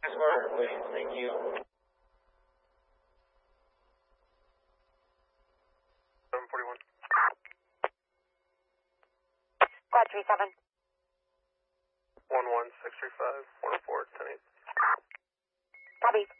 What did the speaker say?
Thank you. 741. Squad 37. 11635, 104, 108. Copy.